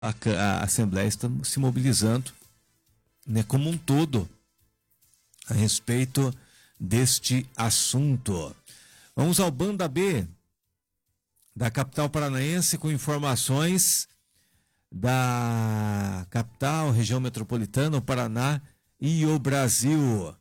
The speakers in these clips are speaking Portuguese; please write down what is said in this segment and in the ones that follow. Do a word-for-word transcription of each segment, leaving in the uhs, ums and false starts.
a, a Assembleia está se mobilizando, né, como um todo a respeito deste assunto. Vamos ao Banda B da capital paranaense com informações da capital, região metropolitana, o Paraná e o Brasil.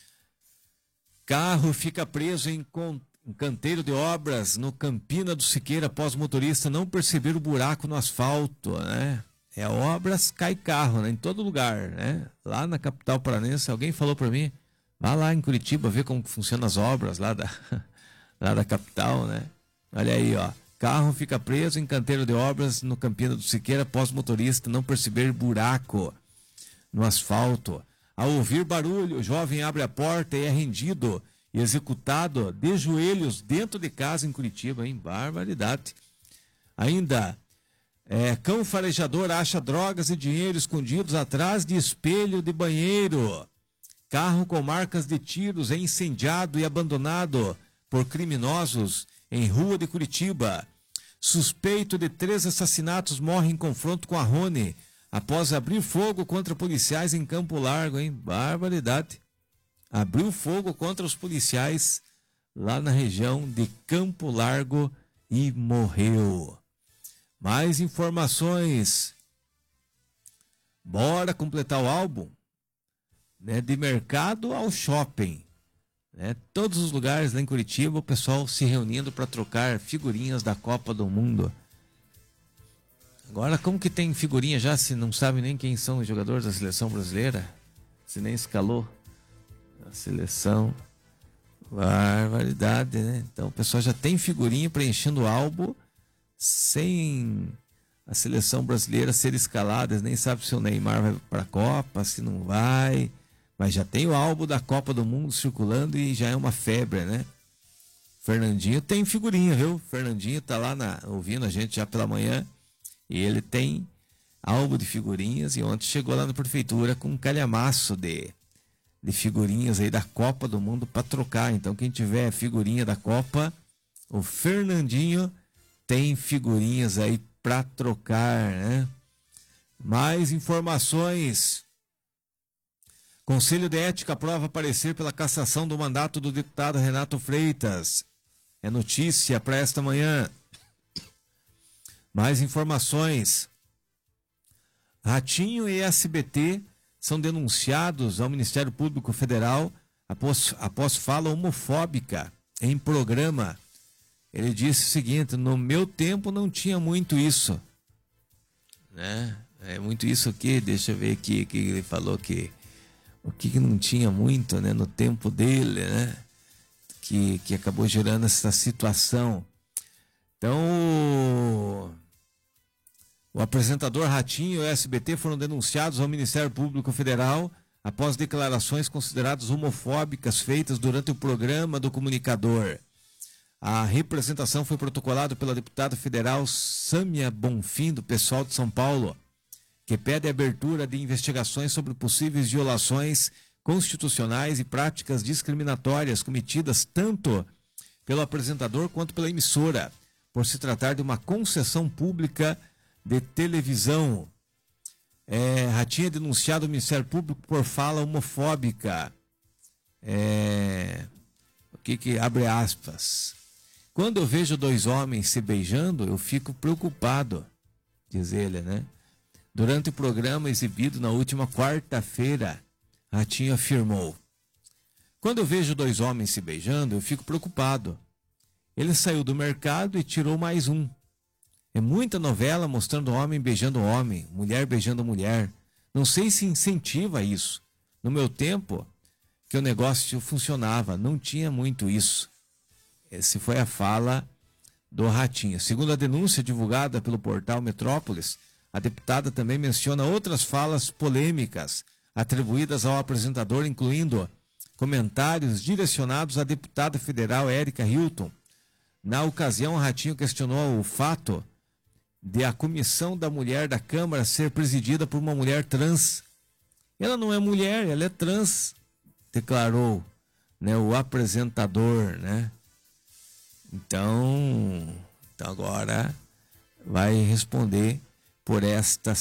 Carro fica preso em canteiro de obras no Campina do Siqueira após motorista não perceber o buraco no asfalto, né? É obras, cai carro, né? Em todo lugar, né? Lá na capital paranaense, alguém falou para mim, vá lá em Curitiba ver como funcionam as obras lá da, lá da capital, né? Olha aí, ó. Carro fica preso em canteiro de obras no Campina do Siqueira após motorista não perceber buraco no asfalto. Ao ouvir barulho, o jovem abre a porta e é rendido e executado de joelhos dentro de casa em Curitiba, hein? Barbaridade. Ainda, é, cão farejador acha drogas e dinheiro escondidos atrás de espelho de banheiro. Carro com marcas de tiros é incendiado e abandonado por criminosos em rua de Curitiba. Suspeito de três assassinatos morre em confronto com a Rony após abrir fogo contra policiais em Campo Largo, hein? Barbaridade. Abriu fogo contra os policiais lá na região de Campo Largo e morreu. Mais informações. Bora completar o álbum, né? De mercado ao shopping. Né? Todos os lugares lá em Curitiba, o pessoal se reunindo para trocar figurinhas da Copa do Mundo. Agora, como que tem figurinha já, se não sabe nem quem são os jogadores da seleção brasileira? Se nem escalou a seleção. Barbaridade, né? Então o pessoal já tem figurinha preenchendo o álbum sem a seleção brasileira ser escalada. Eles nem sabem se o Neymar vai para a Copa, se não vai. Mas já tem o álbum da Copa do Mundo circulando e já é uma febre, né? Fernandinho tem figurinha, viu? Fernandinho tá lá na, ouvindo a gente já pela manhã. E ele tem álbum de figurinhas. E ontem chegou lá na prefeitura com um calhamaço de, de figurinhas aí da Copa do Mundo para trocar. Então quem tiver figurinha da Copa, o Fernandinho tem figurinhas aí para trocar, né? Mais informações. Conselho de Ética aprova parecer pela cassação do mandato do deputado Renato Freitas. É notícia para esta manhã. Mais informações. Ratinho e S B T são denunciados ao Ministério Público Federal após, após fala homofóbica em programa. Ele disse o seguinte: no meu tempo não tinha muito isso. Né? É muito isso aqui, deixa eu ver aqui que ele falou que o que não tinha muito, né, no tempo dele, né, que, que acabou gerando essa situação. Então, o, o apresentador Ratinho e o S B T foram denunciados ao Ministério Público Federal após declarações consideradas homofóbicas feitas durante o programa do comunicador. A representação foi protocolada pela deputada federal Sâmia Bonfim, do PSOL de São Paulo, que pede a abertura de investigações sobre possíveis violações constitucionais e práticas discriminatórias cometidas tanto pelo apresentador quanto pela emissora, por se tratar de uma concessão pública de televisão. É, Ratinho é denunciado ao Ministério Público por fala homofóbica. É, o que que abre aspas? Quando eu vejo dois homens se beijando, eu fico preocupado, diz ele, né? Durante o programa exibido na última quarta-feira, Ratinho afirmou: quando eu vejo dois homens se beijando, eu fico preocupado. Ele saiu do mercado e tirou mais um. É muita novela mostrando homem beijando homem, mulher beijando mulher. Não sei se incentiva isso. No meu tempo, que o negócio funcionava, não tinha muito isso. Essa foi a fala do Ratinho. Segundo a denúncia divulgada pelo portal Metrópolis, a deputada também menciona outras falas polêmicas atribuídas ao apresentador, incluindo comentários direcionados à deputada federal Érica Hilton. Na ocasião, Ratinho questionou o fato de a comissão da mulher da Câmara ser presidida por uma mulher trans. Ela não é mulher, ela é trans, declarou, né, o apresentador, né? Então, então agora vai responder por esta